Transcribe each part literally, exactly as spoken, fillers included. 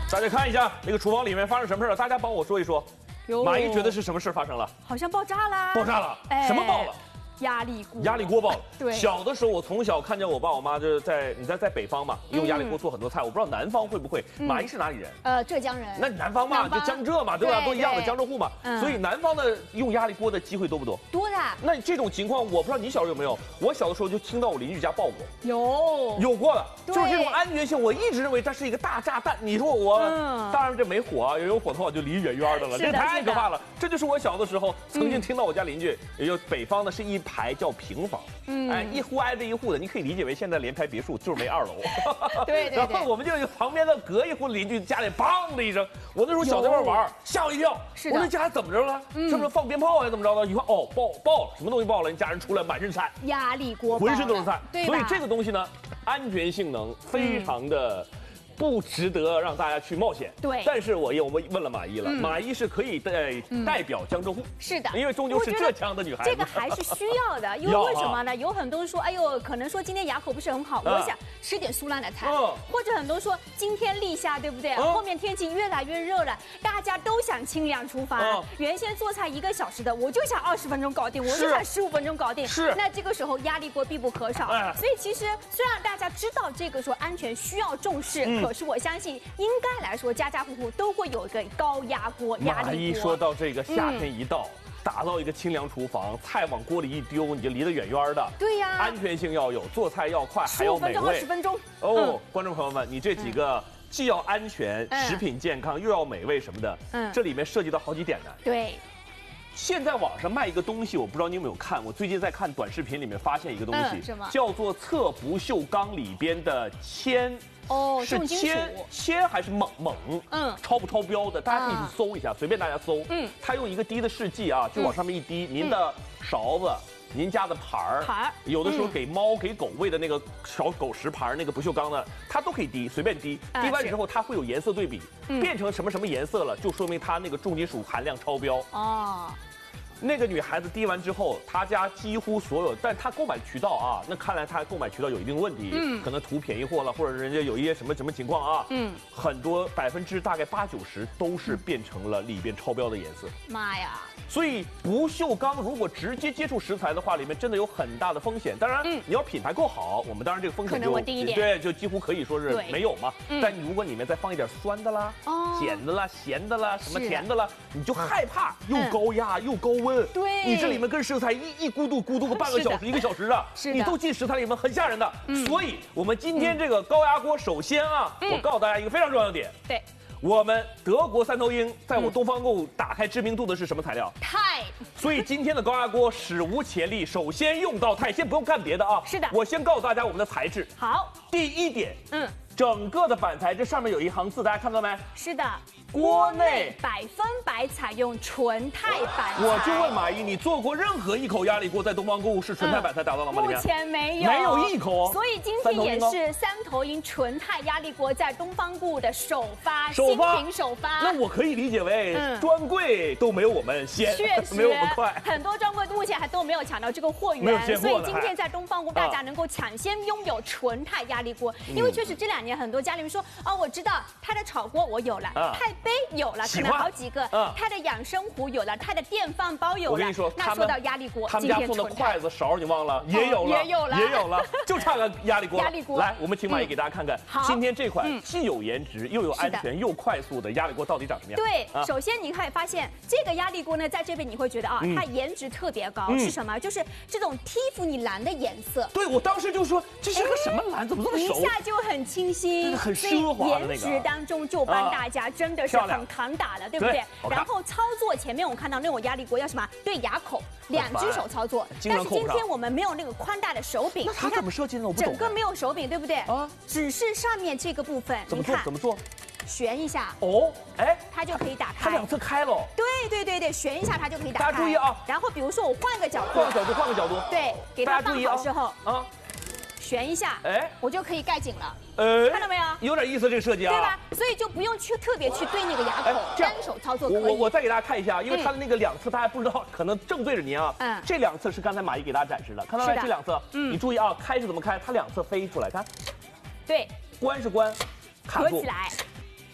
大家看一下那个厨房里面发生什么事了？大家帮我说一说。马姨觉得是什么事发生了？ 好像爆炸啦！ 爆炸了！哎、什么爆了？ 压力锅， 压力锅爆了。 对， 小的时候我从小看见我爸我妈就是在你在在北方嘛，用压力锅做很多菜。我不知道南方会不会。马姨是哪里人？ 呃，浙江人。 那南方嘛，就江浙嘛，对吧？都一样的江浙沪嘛。所以南方的用压力锅的机会多不多？ 多的。 那这种情况我不知道你小时候有没有？我小的时候就听到我邻居家爆过。 有。有过的，就是这种安全性，我一直认为它是一个大炸弹。你说我，当然这没火啊，要有火的话就离远远的了，这太可怕了。这就是我小的时候曾经听到我家邻居，也就北方的是一排叫平。 房，嗯，哎，一户挨着一户的，你可以理解为现在联排别墅就是没二楼。 对对。 然后我们就有旁边的隔一户邻居家里砰的一声，我那时候小在那玩，吓我一跳。是我这家怎么着了？是不是放鞭炮还是怎么着的？一看哦，爆爆了，什么东西爆了？你家人出来满身菜， 压力锅， 浑身都是菜。 对。 所以这个东西呢，安全性能非常的。 不值得让大家去冒险。 对， 但是我也我们问了马姨了，嗯、马姨是可以代代表江浙沪。 是的， 因为终究是浙江的女孩子。 这个还是需要的，因为为什么呢？有很多人说，哎呦，可能说今天牙口不是很好，我想吃点酥烂的菜，或者很多说今天立夏，对不对？后面天气越来越热了，大家都想清凉厨房。原先做菜一个小时的，我就想二十分钟搞定，我就想十五分钟搞定。 是。 那这个时候压力锅必不可少。所以其实虽然大家知道这个说安全需要重视，可是我相信。 应该来说，家家户户都会有一个高压锅、压力锅。 马姨说到这个夏天一到，嗯、打造一个清凉厨房，菜往锅里一丢，你就离得远远的。 对呀， 安全性要有，做菜要快，还要美味。 十五分钟、二十分钟。 哦，嗯、观众朋友们，你这几个既要安全、嗯、食品健康，又要美味什么的，嗯，这里面涉及到好几点呢。 对。 现在网上卖一个东西，我不知道你有没有看。我最近在看短视频，里面发现一个东西， 嗯、什么？ 叫做侧不锈钢里边的铅。 哦， 是铅铅还是锰锰？嗯，超不超标的？大家可以去搜一下，随便大家搜。嗯，他用一个滴的试剂啊，就往上面一滴，您的勺子。 您家的盘儿，盘儿有的时候给猫、给狗喂的那个小狗食盘，那个不锈钢的，它都可以滴，随便滴。滴完之后，它会有颜色对比，变成什么什么颜色了，就说明它那个重金属含量超标。哦。 那个女孩子滴完之后，她家几乎所有，但她购买渠道啊，那看来她购买渠道有一定问题，嗯，可能图便宜货了，或者人家有一些什么什么情况啊，嗯，很多百分之大概八九十都是变成了里边超标的颜色。 妈呀！ 所以不锈钢如果直接接触食材的话，里面真的有很大的风险。当然，嗯，你要品牌够好，我们当然这个风险就对，就几乎可以说是没有嘛。但如果里面再放一点酸的啦、碱的啦、咸的啦、什么甜的啦，你就害怕又高压又高温。 对， 你这里面跟食材一一咕嘟咕嘟个半个小时、一个小时啊，你都进食材里面很吓人的。所以，我们今天这个高压锅，首先啊，我告诉大家一个非常重要的点。 对， 我们德国三头鹰在我东方购物打开知名度的是什么材料？ 钛。 所以今天的高压锅史无前例，首先用到钛，先不用干别的啊。 是的， 我先告诉大家我们的材质。 好， 第一点，嗯，整个的板材这上面有一行字，大家看到没？ 是的。 锅内百分百采用纯钛板材。 我就问马姨，你做过任何一口压力锅在东方购物是纯钛板材打造的吗？ 目前没有， 没有一口。 所以今天也是三头鹰纯钛压力锅在东方购物的首发，新品首发。 那我可以理解为专柜都没有我们先， 确实没有我们快。 很多专柜目前还都没有抢到这个货源，所以今天在东方购大家能够抢先拥有纯钛压力锅，因为确实这两年很多家里面说，哦，我知道钛的炒锅我有了，钛杯有了。 可能好几个，它的养生壶有了，它的电饭煲有了。 我跟你说， 那说到压力锅， 他们家送的筷子勺你忘了？也有了， 也有了， 也有了，就差个压力锅。 压力锅， 来，我们请马姨给大家看看，今天这款既有颜值又有安全又快速的压力锅到底长什么样？ 对，首先你可以发现这个压力锅呢，在这边你会觉得啊，它颜值特别高，是什么？就是这种蒂芙尼蓝的颜色。 对，我当时就说这是个什么蓝，怎么这么熟？ 一下就很清新， 很奢华的那个。 颜值当中就帮大家真的是很扛打了，对不对？ 然后操作前面我看到那种压力锅要什么对牙口，两只手操作。但是今天我们没有那个宽大的手柄， 那它怎么设计的？我不懂。 整个没有手柄，对不对？啊，只是上面这个部分， 怎么做？怎么做？ 旋一下。 哦，哎， 它就可以打开。 它两侧开了。 对对对对，旋一下它就可以打开。 大家注意啊！ 然后比如说我换个角度， 换个角度，换个角度。 对，给它放好之后啊。 旋一下，哎，我就可以盖紧了。 呃， 看到没有？ 有点意思，这个设计啊， 对吧？所以就不用去特别去对那个牙口，单手操作可以。 我我再给大家看一下，因为它的那个两侧大家不知道，可能正对着您啊。嗯，这两侧是刚才马姨给大家展示的，看到没？这两侧，嗯，你注意啊，开是怎么开？它两侧飞出来，看。 对。 关是关， 合起来。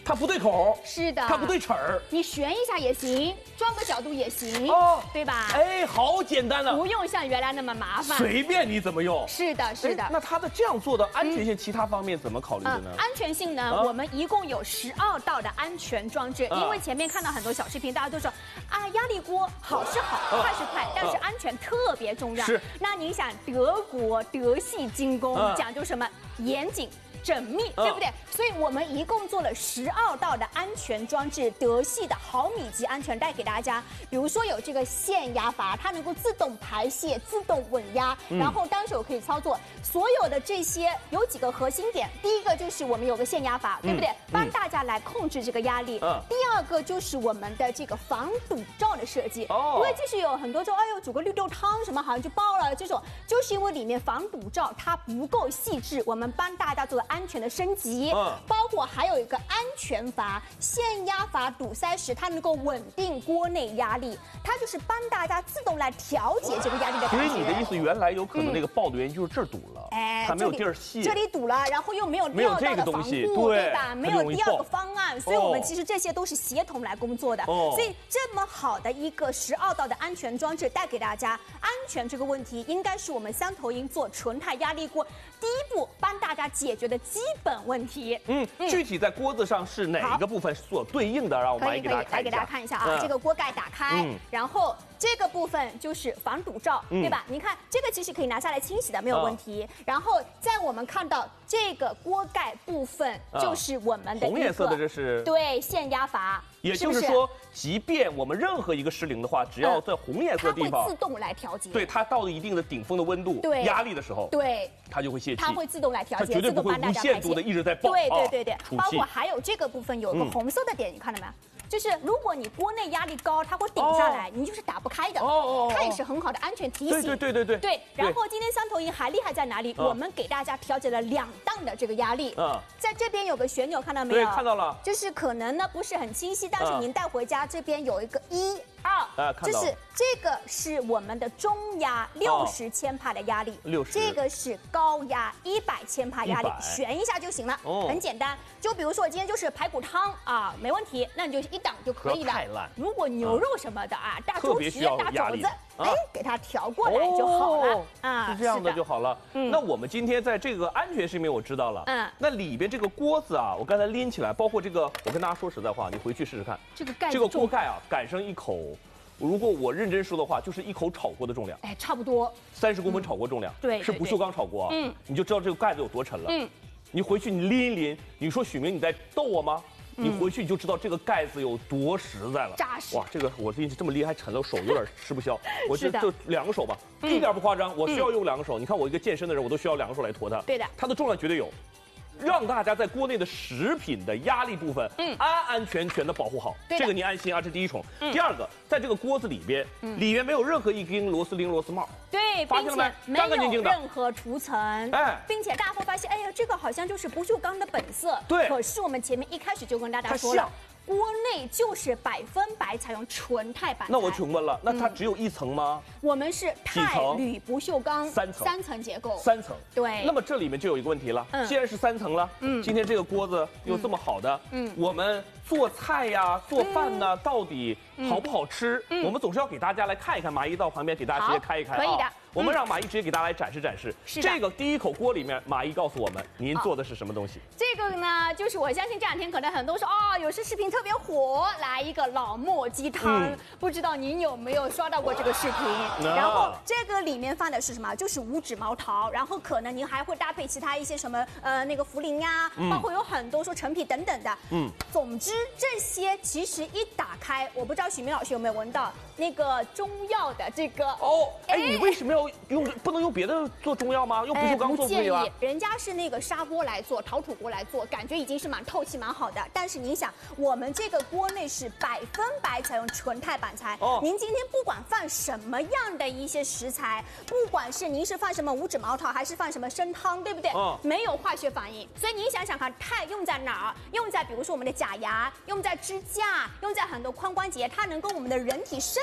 它不对口， 是的， 它不对齿儿， 你旋一下也行，转个角度也行，哦，对吧？ 哎，好简单的， 不用像原来那么麻烦， 随便你怎么用。 是的，是的。 那它的这样做的安全性，其他方面怎么考虑的呢？ 安全性呢，我们一共有十二道的安全装置。因为前面看到很多小视频，大家都说啊，压力锅好是好，快是快，但是安全特别重要。 是。 那您想，德国德系精工讲究什么？严谨。缜密，对不对？所以我们一共做了十二道的安全装置，德系的毫米级安全带给大家。比如说有这个限压阀，它能够自动排泄、自动稳压，然后单手可以操作。所有的这些有几个核心点，第一个就是我们有个限压阀，对不对？帮大家来控制这个压力。第二个就是我们的这个防堵罩的设计，因为就是有很多说，哎呦，煮个绿豆汤什么好像就爆了，这种就是因为里面防堵罩它不够细致，我们帮大家做了安全的升级，嗯，包括还有一个安全阀、限压阀堵塞时，它能够稳定锅内压力，它就是帮大家自动来调节这个压力的感觉。 所以你的意思，原来有可能那个爆的原因就是这儿堵了，哎，它没有地儿泄， 这里堵了，然后又没有第二道的防护，对吧？没有第二个方案，所以我们其实这些都是协同来工作的。所以这么好的一个十二道的安全装置带给大家，安全这个问题应该是我们三头鹰做纯钛压力锅第一步帮大家解决的基本问题。 嗯，具体在锅子上是哪个部分所对应的？让我们来给大家看一下。 来给大家看一下啊，这个锅盖打开，然后这个部分就是防堵罩，对吧？您看这个其实可以拿下来清洗的，没有问题。然后在我们看到这个锅盖部分，就是我们的红颜色的，这是对限压阀。 也就是说，即便我们任何一个失灵的话，只要在红颜色的地方， 它会自动来调节。 对，它到了一定的顶峰的温度、压力的时候， 对， 它就会泄气。 它会自动来调节， 它绝对不会无限度的一直在爆。 对对对对，包括还有这个部分有个红色的点，你看到没有？就是如果你锅内压力高，它会顶下来，你就是打不开的。哦哦，它也是很好的安全提醒。 对对对对对。 对，然后今天三头鹰还厉害在哪里？我们给大家调节了两档的这个压力。嗯，在这边有个旋钮，看到没有？ 对，看到了。 就是可能呢不是很清晰，但是您带回家这边有一个一。二，就是这个是我们的中压六十千帕的压力， 六十， 这个是高压一百千帕压力，旋一下就行了，很简单。就比如说我今天就是排骨汤啊，没问题，那你就一档就可以了。 太烂。 如果牛肉什么的啊，大猪蹄、大肘子，哎，给它调过来就好了啊，是这样的就好了。那我们今天在这个安全性面我知道了，嗯，那里边这个锅子啊，我刚才拎起来，包括这个，我跟大家说实在话，你回去试试看， 这个盖这个锅盖啊，擀上一口。如果我认真说的话，就是一口炒锅的重量， 哎，差不多三十公分炒锅重量， 对， 是不锈钢炒锅，嗯，你就知道这个盖子有多沉了，嗯，你回去你拎一拎，你说许明你在逗我吗？你回去你就知道这个盖子有多实在了， 扎实。 哇，这个我最近这么厉害，沉了，手有点吃不消，我这就两个手吧，一点不夸张，我需要用两个手。你看我一个健身的人，我都需要两个手来驮它， 对的， 它的重量绝对有。让大家在锅内的食品的压力部分，嗯，安安全全的保护好，这个你安心啊，这第一重。第二个，在这个锅子里边，里面没有任何一根螺丝钉、螺丝帽， 对， 发现了没？干干净净的， 任何涂层，哎，并且大家会发现，哎呀，这个好像就是不锈钢的本色， 对。 可是我们前面一开始就跟大家说了。锅内就是百分百采用纯钛板材。 那我请问了，那它只有一层吗？ 我们是钛铝不锈钢三层， 三层结构， 三层。 对。 那么这里面就有一个问题了，既然是三层了，嗯，今天这个锅子又这么好的，嗯，我们做菜呀、做饭呢，到底好不好吃？我们总是要给大家来看一看。马姨到旁边给大家直接开一开， 可以的。 我们让马姨直接给大家来展示展示。 是这个第一口锅里面，马姨告诉我们，您做的是什么东西？ 这个呢，就是我相信这两天可能很多说哦，有些视频特别火，来一个老墨鸡汤，不知道您有没有刷到过这个视频？然后这个里面放的是什么？就是五指毛桃，然后可能您还会搭配其他一些什么呃那个茯苓呀，包括有很多说陈皮等等的。嗯，总之这些其实一打开，我不知道许明老师有没有闻到那个中药的这个哦，哎，你为什么要用不能用别的做中药吗？用不锈钢做不可以吗？ 人家是那个砂锅来做，陶土锅来做，感觉已经是蛮透气、蛮好的。但是您想，我们这个锅内是百分百采用纯钛板材。哦，您今天不管放什么样的一些食材，不管是您是放什么五指毛桃，还是放什么参汤，对不对？哦，没有化学反应。所以您想想看，钛用在哪儿？用在比如说我们的假牙，用在支架，用在很多髋关节，它能够我们的人体身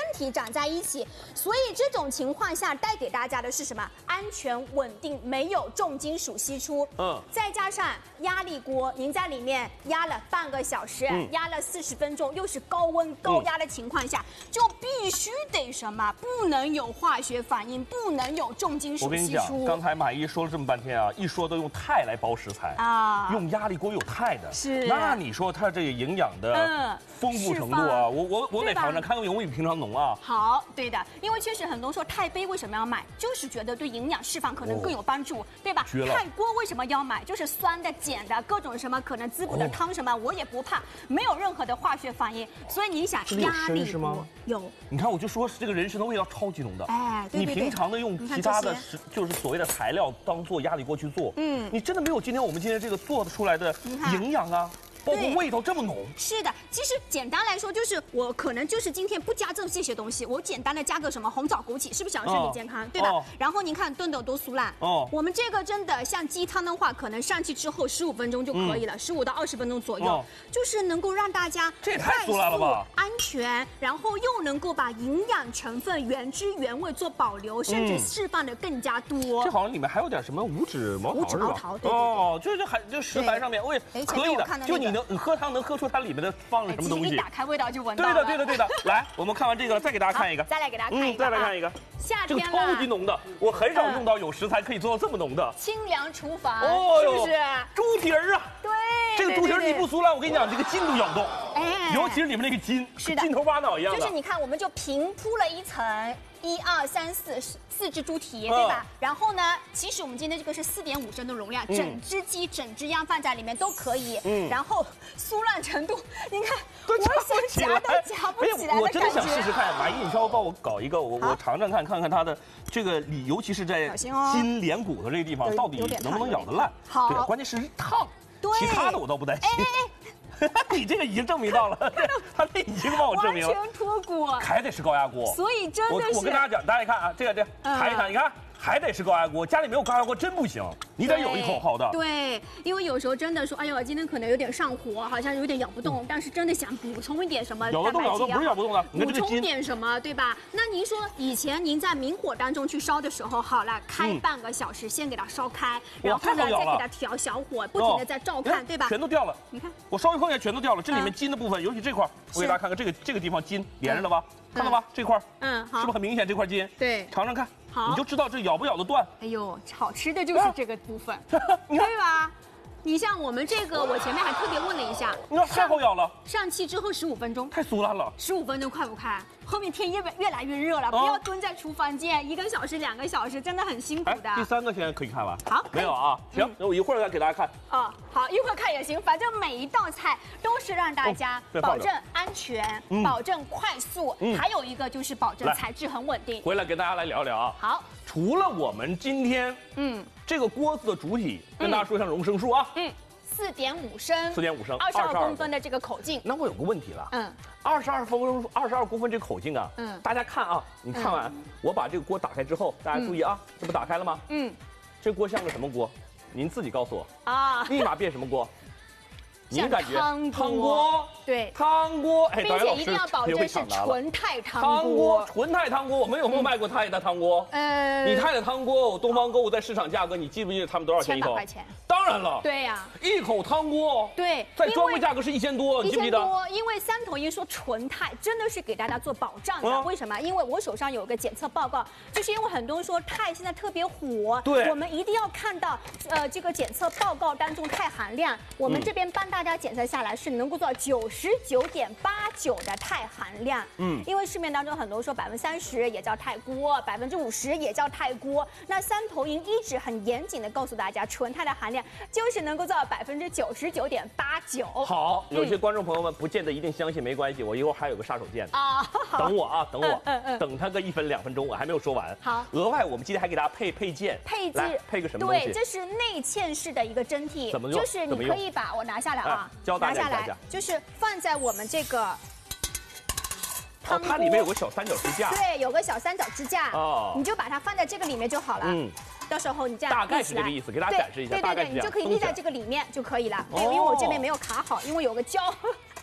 体长在一起，所以这种情况下带给大家的是什么？安全稳定，没有重金属析出。嗯，再加上压力锅，您在里面压了半个小时，嗯、压了四十分钟，又是高温高压的情况下，嗯、就必须得什么？不能有化学反应，不能有重金属析出。我跟你讲，刚才马伊说了这么半天啊，一说都用钛来包食材啊，用压力锅有钛的， 是。 那你说它这个营养的丰富程度啊，我我我得尝尝，看看有没有比平常浓啊。 好，对的，因为确实很多说钛杯为什么要买，就是觉得对营养释放可能更有帮助，哦、对吧？钛锅为什么要买？就是酸的、碱的，各种什么可能滋补的汤什么，哦、我也不怕，没有任何的化学反应。所以你想，压力锅有， 你看我就说这个人参的味道超级浓的，哎，对对对，你平常的用其他的就是所谓的材料当做压力锅去做，嗯，你真的没有今天我们今天这个做的出来的营养啊。包括味道这么浓， 是的。其实简单来说，就是我可能就是今天不加这这些东西，我简单的加个什么红枣枸杞，是不是想身体健康，哦、对吧？哦、然后您看炖的多酥烂。哦。我们这个真的像鸡汤的话，可能上去之后十五分钟就可以了，十五到二十分钟左右，哦、就是能够让大家这也太酥烂了吧， 安全，然后又能够把营养成分原汁原味做保留，甚至释放的更加多。 嗯、这好像里面还有点什么五指毛桃五指毛桃，对对对。 哦，就是还就食材上面，喂，可以的，就你能喝汤能喝出它里面的放了什么东西。 一打开味道就闻到了。 对的，对的，对的。来，我们看完这个了，再给大家看一个。 再来给大家看一个。 嗯，再来看一个。 夏天了， 这个超级浓的，我很少用到有食材可以做到这么浓的。 清凉厨房，哦，是不是？ 猪蹄儿啊。 对。 这个猪蹄儿你不酥烂，我跟你讲，这个筋都咬动。哎。尤其是里面那个筋， 是的， 筋头巴脑一样的。 就是你看，我们就平铺了一层。一二三四四只猪蹄，对吧？然后呢，其实我们今天这个是四点五升的容量，整只鸡、整只鸭放在里面都可以。嗯。然后酥烂程度，你看，我想夹都夹不起来的感觉。 我真的想试试看，马伊，你稍微帮我搞一个，我我尝尝看，看看它的这个里，尤其是在筋连骨头这个地方，到底能不能咬得烂？ 好。 对，关键是烫。对。其他的我倒不担心。你这个已经证明到了，他这已经帮我证明了， 完全脱骨， 还得是高压锅， 所以真的是， 我我跟大家讲，大家一看啊，这个这尝一尝，你看。还得是高压锅，家里没有高压锅真不行，你得有一口好的。 对，因为有时候真的说，哎呦，今天可能有点上火，好像有点咬不动，嗯、但是真的想补充一点什么咬得动，咬得动，不是咬不动的， 补充点什么，对吧？那您说以前您在明火当中去烧的时候，好了，开半个小时，嗯、先给它烧开，然后呢再给它调小火，不停的在照看，哦、对吧？ 全都掉了， 你看， 我烧一碰见全都掉了，这里面筋的部分，尤其这块，我给大家看看这个这个地方筋连着了吧？看到吧？这块，嗯，好，是不是很明显？这块筋， 对， 尝尝看。 好， 你就知道这咬不咬得断。 哎呦，好吃的就是这个部分，对吧？你像我们这个，我前面还特别问了一下， 那太好咬了。 上气之后十五分钟， 太酥烂了。 十五分钟快不快？后面天越越来越热了，不要蹲在厨房间一个小时、两个小时，真的很辛苦的。 第三个现在可以看了。 好， 没有啊？行，那我一会儿再给大家看。 哦，好，一会儿看也行，反正每一道菜都是让大家保证安全、保证快速，还有一个就是保证材质很稳定。 回来跟大家来聊聊啊。 好。 除了我们今天，嗯，这个锅子的主体，跟大家说一下容升数啊，嗯， 四点五升， 四点五升， 二十二公分的这个口径。 那我有个问题了，嗯，二十二公分，二十二公分这个口径啊，嗯，大家看啊，你看完，我把这个锅打开之后，大家注意啊，这不打开了吗？嗯，这锅像个什么锅？您自己告诉我啊，立马变什么锅？您感觉汤锅， 对， 汤锅，哎， 并且一定要保证是纯钛汤锅。 汤锅，纯钛汤锅，我们有没有卖过钛的汤锅？呃，你钛的汤锅，东方购物在市场价格，你记不记得他们多少钱一口？ 千把块钱。 当然了， 对呀， 一口汤锅， 对， 在专柜价格是一千多，你记不记得？ 一千多，因为三头鹰说纯钛真的是给大家做保障的。为什么？因为我手上有个检测报告，就是因为很多人说钛现在特别火， 对， 我们一定要看到呃这个检测报告当中钛含量，我们这边帮大家检测下来。是能够做到九十九点八九的钛含量，嗯，因为市面当中很多说百分之三十也叫钛锅，百分之五十也叫钛锅。那三头鹰一直很严谨的告诉大家，纯钛的含量就是能够做到百分之九十九点八九。 好，有些观众朋友们不见得一定相信，没关系，我一会儿还有个杀手锏啊，等我啊，等我，嗯嗯，等它个一分两分钟，我还没有说完。 好， 额外我们今天还给大家配配件， 配置配个什么东西？ 对，这是内嵌式的一个蒸屉， 怎么用？ 就是你可以把我拿下来啊， 教大家。 来，就是放在我们这个汤锅，哦，它里面有个小三角支架， 对，有个小三角支架，哦，你就把它放在这个里面就好了。嗯，到时候你这样大概是这个意思，给大家展示一下。 对对对，你就可以立在这个里面就可以了。对，因为我这边没有卡好，因为有个胶。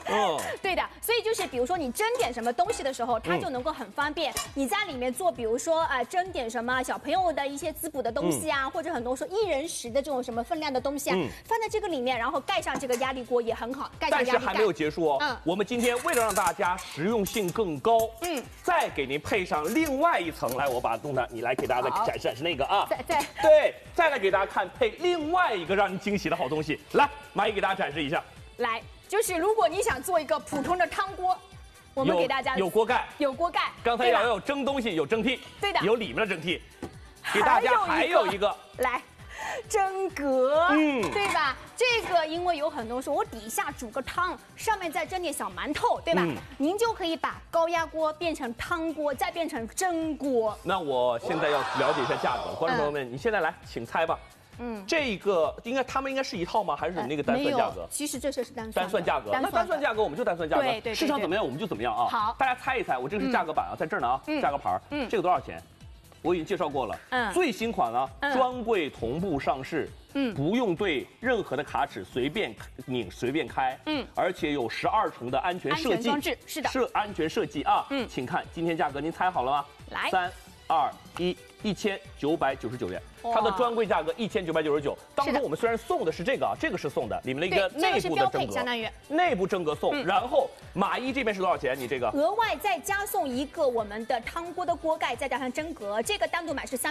嗯，对的。所以就是比如说你蒸点什么东西的时候，它就能够很方便。你在里面做，比如说呃蒸点什么小朋友的一些滋补的东西啊，或者很多说一人食的这种什么分量的东西啊，放在这个里面，然后盖上这个压力锅也很好。盖上压力盖。但是还没有结束哦。嗯。我们今天为了让大家实用性更高，嗯，再给您配上另外一层。来，我把动态你来给大家再展示展示那个啊。 对对对，再来给大家看配另外一个让你惊喜的好东西。来，蚂蚁给大家展示一下。 来，就是如果你想做一个普通的汤锅，我们给大家有锅盖， 有锅盖。 刚才要有蒸东西，有蒸屉， 对的， 有里面的蒸屉。给大家还有一个， 来，蒸格，嗯，对吧？这个因为有很多说，我底下煮个汤，上面再蒸点小馒头，对吧？嗯、您就可以把高压锅变成汤锅，再变成蒸锅。 那我现在要了解一下价格，观众朋友们，嗯、你现在来，请猜吧。嗯，这个应该他们应该是一套吗？还是那个单算价格？ 其实这是单算单算价格。那单算价格我们就单算价格。 对对。 市场怎么样我们就怎么样啊。 好， 大家猜一猜，我这个是价格板啊，在这儿呢啊，价格牌儿。嗯。这个多少钱？我已经介绍过了。嗯。最新款啊，专柜同步上市。嗯。不用对任何的卡尺随便拧随便开。嗯。而且有十二重的安全设计。安全装置是的。 设安全设计啊。嗯。请看今天价格，您猜好了吗？ 来。 三二一，一千九百九十九元。它的专柜价格一千九百九十九，当中我们虽然送的是这个啊，这个是送的，里面的一个内部的蒸格， 相当于内部蒸格送。然后马一这边是多少钱？你这个额外再加送一个我们的汤锅的锅盖，再加上蒸格，这个单独买是三。